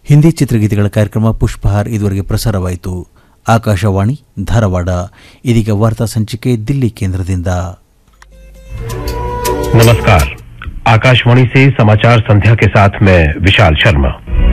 ಹಿಂದಿ ಚಿತ್ರಗೀತೆಗಳ ಕಾರ್ಯಕ್ರಮ ಪುಷ್ಪಹಾರ್ ಇದುವರೆಗೆ ಪ್ರಸಾರವಾಯಿತು. ಆಕಾಶವಾಣಿ ಧಾರವಾಡ. ಇದೀಗ ವಾರ್ತಾ ಸಂಚಿಕೆ दिल्ली केंद्रದಿಂದ. नमस्कार. आकाशवाणी से समाचार संध्या के साथ मैं विशाल शर्मा.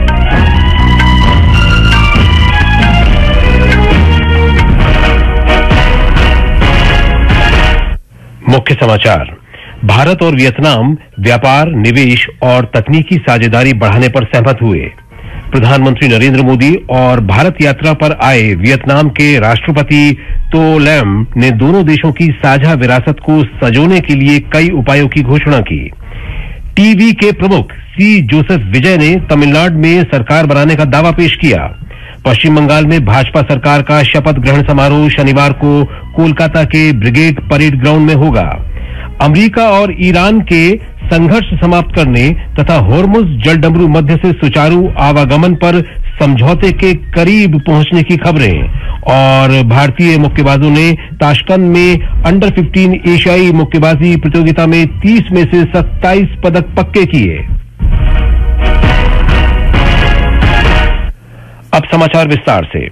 मुख्य समाचार. भारत और वियतनाम व्यापार, निवेश और तकनीकी साझेदारी बढ़ाने पर सहमत हुए. प्रधानमंत्री नरेंद्र मोदी और भारत यात्रा पर आए वियतनाम के राष्ट्रपति तो लैम ने दोनों देशों की साझा विरासत को संजोने के लिए कई उपायों की घोषणा की. टीवी के प्रमुख सी जोसेफ विजय ने तमिलनाडु में सरकार बनाने का दावा पेश किया. पश्चिम बंगाल में भाजपा सरकार का शपथ ग्रहण समारोह शनिवार को कोलकाता के ब्रिगेड परेड ग्राउंड में होगा. अमेरिका और ईरान के संघर्ष समाप्त करने तथा होर्मुज जलडमरू मध्य से सुचारू आवागमन पर समझौते के करीब पहुंचने की खबरें. और भारतीय मुक्केबाजों ने ताशकंद में अंडर 15 एशियाई मुक्केबाजी प्रतियोगिता में 30 में से 27 पदक पक्के किए. अब समाचार विस्तार से.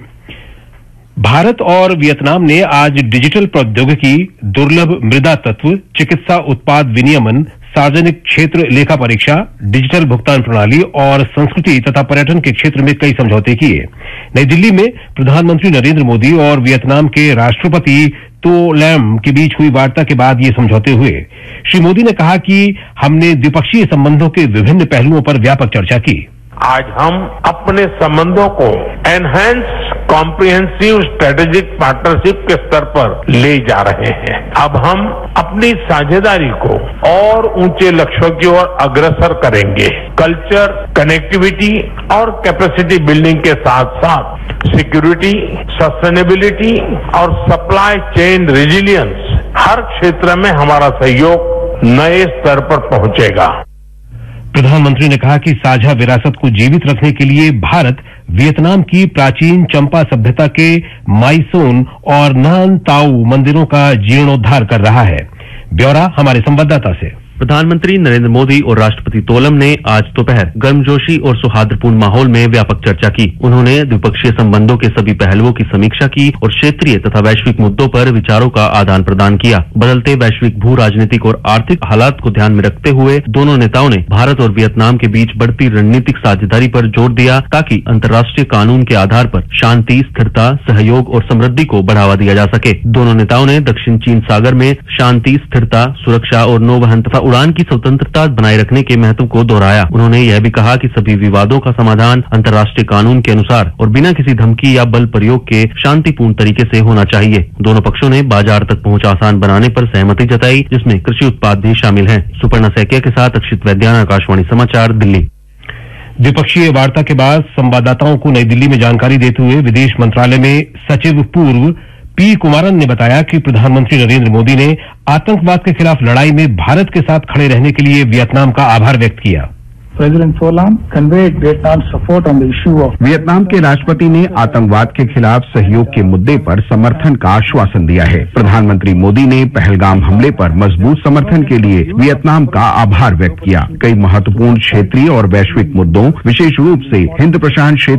भारत और वियतनाम ने आज डिजिटल प्रौद्योगिकी, दुर्लभ मृदा तत्व, चिकित्सा उत्पाद विनियमन, सार्वजनिक क्षेत्र लेखा परीक्षा, डिजिटल भुगतान प्रणाली और संस्कृति तथा पर्यटन के क्षेत्र में कई समझौते किए. नई दिल्ली में प्रधानमंत्री नरेंद्र मोदी और वियतनाम के राष्ट्रपति तो लैम के बीच हुई वार्ता के बाद ये समझौते हुए. श्री मोदी ने कहा कि हमने द्विपक्षीय संबंधों के विभिन्न पहलुओं पर व्यापक चर्चा की. आज हम अपने संबंधों को एनहांस कॉम्प्रिहेंसिव स्ट्रेटेजिक पार्टनरशिप के स्तर पर ले जा रहे हैं. अब हम अपनी साझेदारी को और ऊंचे लक्ष्यों की ओर अग्रसर करेंगे. कल्चर, कनेक्टिविटी और कैपेसिटी बिल्डिंग के साथ साथ सिक्योरिटी, सस्टेनेबिलिटी और सप्लाई चेन रेजिलियंस, हर क्षेत्र में हमारा सहयोग नए स्तर पर पहुंचेगा. प्रधानमंत्री ने कहा कि साझा विरासत को जीवित रखने के लिए भारत वियतनाम की प्राचीन चंपा सभ्यता के माईसोन और नान ताऊ मंदिरों का जीर्णोद्धार कर रहा है. ब्यौरा हमारे संवाददाता से. प्रधानमंत्री नरेंद्र मोदी और राष्ट्रपति तोलम ने आज दोपहर गर्मजोशी और सौहार्दपूर्ण माहौल में व्यापक चर्चा की. उन्होंने द्विपक्षीय संबंधों के सभी पहलुओं की समीक्षा की और क्षेत्रीय तथा वैश्विक मुद्दों पर विचारों का आदान प्रदान किया. बदलते वैश्विक भू राजनीतिक और आर्थिक हालात को ध्यान में रखते हुए दोनों नेताओं ने भारत और वियतनाम के बीच बढ़ती रणनीतिक साझेदारी पर जोर दिया ताकि अंतर्राष्ट्रीय कानून के आधार पर शांति, स्थिरता, सहयोग और समृद्धि को बढ़ावा दिया जा सके. दोनों नेताओं ने दक्षिण चीन सागर में शांति, स्थिरता, सुरक्षा और नौवहन तथा उड़ान की स्वतंत्रता बनाए रखने के महत्व को दोहराया. उन्होंने यह भी कहा कि सभी विवादों का समाधान अंतर्राष्ट्रीय कानून के अनुसार और बिना किसी धमकी या बल प्रयोग के शांतिपूर्ण तरीके से होना चाहिए. दोनों पक्षों ने बाजार तक पहुंच आसान बनाने पर सहमति जताई, जिसमें कृषि उत्पाद भी शामिल हैं. सुपर्णा सैकिया के साथ अक्षित वैद्यान, आकाशवाणी समाचार, दिल्ली. द्विपक्षीय वार्ता के बाद संवाददाताओं को नई दिल्ली में जानकारी देते हुए विदेश मंत्रालय में सचिव पूर्व पी कुमारन ने बताया कि प्रधानमंत्री नरेंद्र मोदी ने आतंकवाद के खिलाफ लड़ाई में भारत के साथ खड़े रहने के लिए वियतनाम का आभार व्यक्त किया. President Tholam conveyed Vietnam's support on the issue of. Vietnam के राष्ट्रपति ने आतंकवाद के खिलाफ सहयोग के मुद्दे पर समर्थन का आश्वासन दिया है. प्रधानमंत्री मोदी ने पहलगाम हमले पर मजबूत समर्थन के लिए वियतनाम का आभार व्यक्त किया. कई महत्वपूर्ण क्षेत्रीय और वैश्विक मुद्दों, विशेष रूप से हिंद प्रशांत क्षेत्र